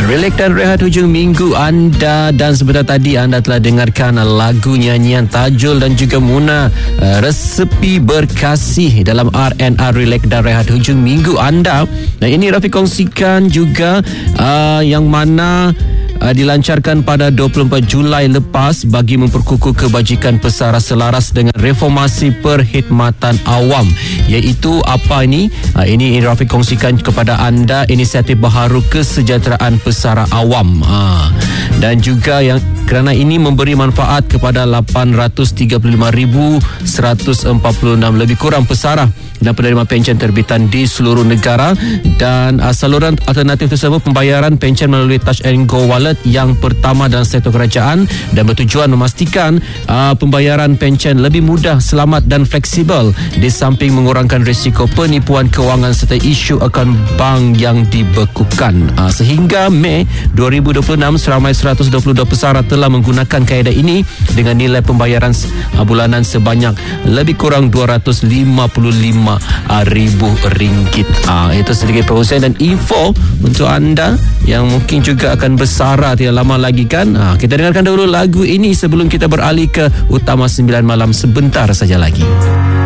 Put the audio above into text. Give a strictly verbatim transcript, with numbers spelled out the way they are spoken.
Relax dan rehat hujung minggu anda, dan sebentar tadi anda telah dengarkan lagu nyanyian Tajul dan juga Muna, uh, Resepi Berkasih dalam R and R Relax dan rehat hujung minggu anda. Dan ini Rafiq kongsikan juga uh, yang mana Uh, dilancarkan pada dua puluh empat Julai lepas bagi memperkukuh kebajikan pesara selaras dengan reformasi perkhidmatan awam. Iaitu apa ini? Uh, ini Rafiq kongsikan kepada anda inisiatif baharu kesejahteraan pesara awam. Uh, dan juga yang kerana ini memberi manfaat kepada lapan ratus tiga puluh lima ribu seratus empat puluh enam lebih kurang pesara dan penerima pencen terbitan di seluruh negara. Dan uh, saluran alternatif tersebut pembayaran pencen melalui Touch and Go Wallet yang pertama dalam sektor kerajaan dan bertujuan memastikan uh, pembayaran pencen lebih mudah, selamat dan fleksibel, di samping mengurangkan risiko penipuan kewangan serta isu akaun bank yang dibekukan. Uh, sehingga Mei dua ribu dua puluh enam seramai seratus dua puluh dua pesara telah menggunakan kaedah ini dengan nilai pembayaran uh, bulanan sebanyak lebih kurang dua ratus lima puluh lima ribu ringgit. Ah, itu sedikit perkongsian dan info untuk anda yang mungkin juga akan bersara tidak lama lagi kan. Ah, kita dengarkan dahulu lagu ini sebelum kita beralih ke Utama Sembilan Malam sebentar saja lagi.